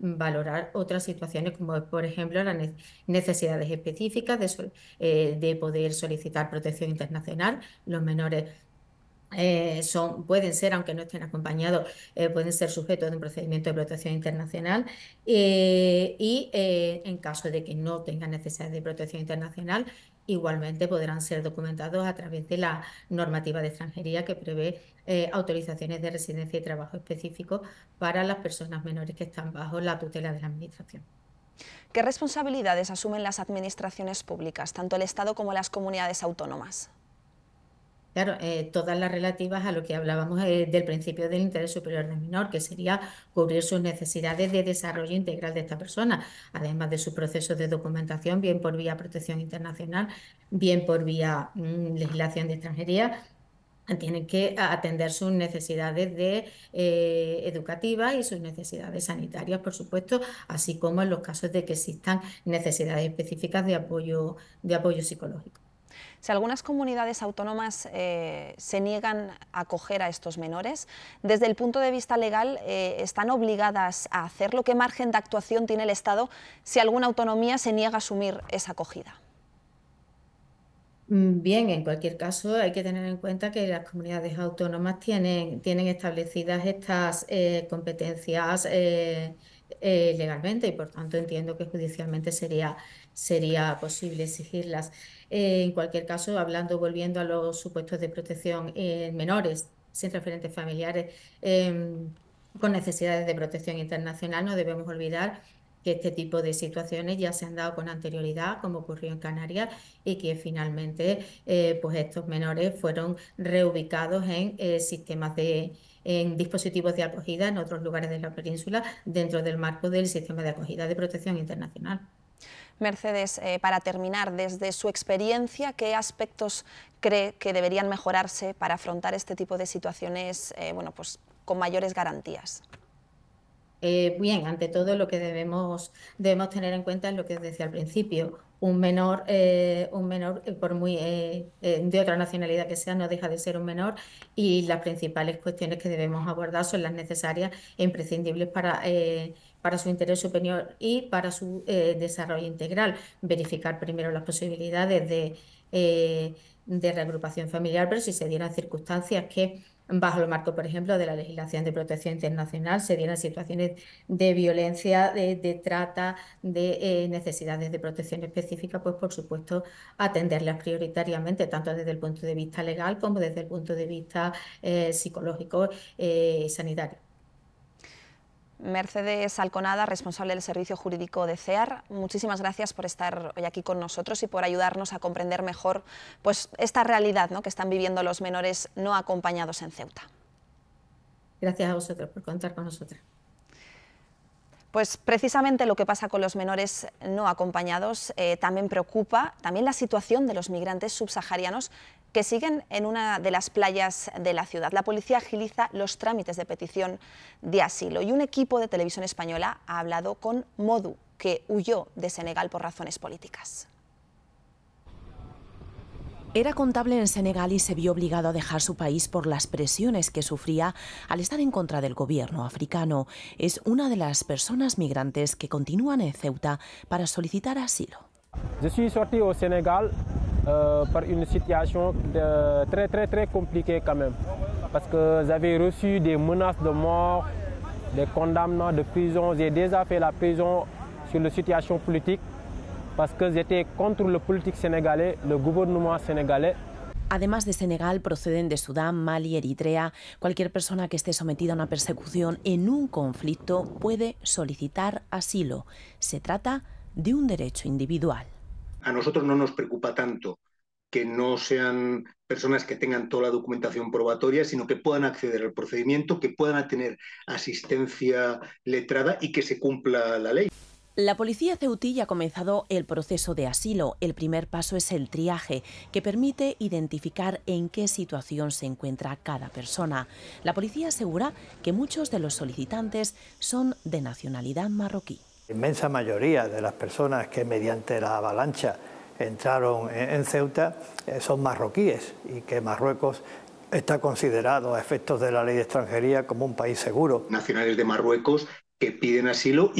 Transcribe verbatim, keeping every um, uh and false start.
valorar otras situaciones como, por ejemplo, las necesidades específicas de, sol, eh, de poder solicitar protección internacional. Los menores Eh, son, pueden ser, aunque no estén acompañados, eh, pueden ser sujetos de un procedimiento de protección internacional eh, y eh, en caso de que no tengan necesidad de protección internacional, igualmente podrán ser documentados a través de la normativa de extranjería que prevé eh, autorizaciones de residencia y trabajo específicos para las personas menores que están bajo la tutela de la Administración. ¿Qué responsabilidades asumen las administraciones públicas, tanto el Estado como las comunidades autónomas? Claro, eh, todas las relativas a lo que hablábamos eh, del principio del interés superior del menor, que sería cubrir sus necesidades de desarrollo integral de esta persona, además de su proceso de documentación, bien por vía protección internacional, bien por vía mm, legislación de extranjería. Tienen que atender sus necesidades de, eh, educativas y sus necesidades sanitarias, por supuesto, así como en los casos de que existan necesidades específicas de apoyo, de apoyo psicológico. Si algunas comunidades autónomas eh, se niegan a acoger a estos menores, desde el punto de vista legal, eh, ¿están obligadas a hacerlo? ¿Qué margen de actuación tiene el Estado si alguna autonomía se niega a asumir esa acogida? Bien, en cualquier caso hay que tener en cuenta que las comunidades autónomas tienen, tienen establecidas estas eh, competencias eh, eh, legalmente y por tanto entiendo que judicialmente sería, sería posible exigirlas. Eh, en cualquier caso, hablando, volviendo a los supuestos de protección en menores sin referentes familiares em, con necesidades de protección internacional, no debemos olvidar que este tipo de situaciones ya se han dado con anterioridad, como ocurrió en Canarias, y que finalmente eh, pues estos menores fueron reubicados en eh, sistemas de en dispositivos de acogida en otros lugares de la península dentro del marco del sistema de acogida de protección internacional. Mercedes, eh, para terminar, desde su experiencia, ¿qué aspectos cree que deberían mejorarse para afrontar este tipo de situaciones eh, bueno, pues, con mayores garantías? Eh, bien, ante todo lo que debemos, debemos tener en cuenta es lo que os decía al principio. Un menor, eh, un menor eh, por muy eh, eh, de otra nacionalidad que sea, no deja de ser un menor y las principales cuestiones que debemos abordar son las necesarias e imprescindibles para, eh, para su interés superior y para su eh, desarrollo integral. Verificar primero las posibilidades de, eh, de reagrupación familiar, pero si se dieran circunstancias que bajo el marco, por ejemplo, de la legislación de protección internacional, se dieran situaciones de violencia, de, de trata, de eh, necesidades de protección específica, pues por supuesto atenderlas prioritariamente, tanto desde el punto de vista legal como desde el punto de vista eh, psicológico y eh, sanitario. Mercedes Alconada, responsable del Servicio Jurídico de CEAR, muchísimas gracias por estar hoy aquí con nosotros y por ayudarnos a comprender mejor pues, esta realidad, ¿no?, que están viviendo los menores no acompañados en Ceuta. Gracias a vosotros por contar con nosotros. Pues precisamente lo que pasa con los menores no acompañados eh, también preocupa, también la situación de los migrantes subsaharianos que siguen en una de las playas de la ciudad. La policía agiliza los trámites de petición de asilo y un equipo de Televisión Española ha hablado con Modu, que huyó de Senegal por razones políticas. Era contable en Senegal y se vio obligado a dejar su país por las presiones que sufría al estar en contra del gobierno africano. Es una de las personas migrantes que continúan en Ceuta para solicitar asilo. Je suis sorti au Sénégal euh, par une situation de, très très très compliquée quand même, parce que j'avais reçu des menaces de mort, des condamnements de prison. J'ai déjà fait la prison sur la situation politique, parce que j'étais contre le politique sénégalais, le gouvernement sénégalais. Además de Senegal, proceden de Sudán, Mali, Eritrea. Cualquier persona que esté sometida a una persecución en un conflicto puede solicitar asilo. Se trata de un derecho individual. A nosotros no nos preocupa tanto que no sean personas que tengan toda la documentación probatoria, sino que puedan acceder al procedimiento, que puedan tener asistencia letrada y que se cumpla la ley. La policía ceutí ha comenzado el proceso de asilo. El primer paso es el triaje, que permite identificar en qué situación se encuentra cada persona. La policía asegura que muchos de los solicitantes son de nacionalidad marroquí. La inmensa mayoría de las personas que mediante la avalancha entraron en Ceuta son marroquíes y que Marruecos está considerado a efectos de la ley de extranjería como un país seguro. Nacionales de Marruecos que piden asilo y